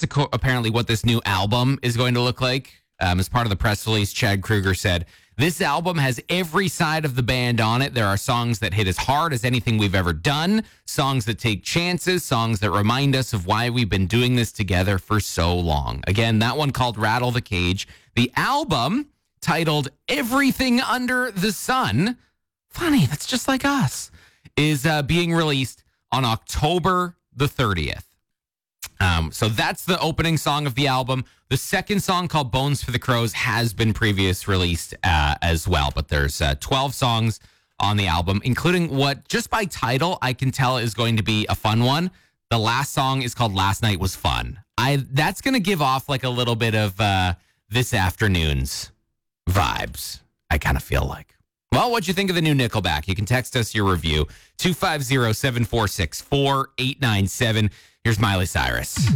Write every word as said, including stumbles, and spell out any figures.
that's a co- apparently what this new album is going to look like. Um, as part of the press release, Chad Kruger said, this album has every side of the band on it. There are songs that hit as hard as anything we've ever done, songs that take chances, songs that remind us of why we've been doing this together for so long. Again, that one called Rattle the Cage. The album, titled Everything Under the Sun, funny, that's just like us, is uh, being released on October the thirtieth. Um, so that's the opening song of the album. The second song, called Bones for the Crows, has been previous released uh, as well. But there's uh, twelve songs on the album, including what, just by title, I can tell is going to be a fun one. The last song is called Last Night Was Fun. I That's going to give off like a little bit of uh, This Afternoon's vibes, I kind of feel like. Well, what'd you think of the new Nickelback? You can text us your review, two five zero, seven four six, four eight nine seven. Here's Miley Cyrus.